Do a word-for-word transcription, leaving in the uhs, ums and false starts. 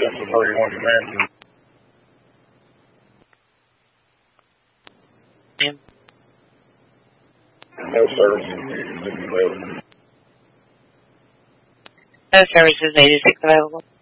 Central thirty-one command. No services. No services eighty-six available.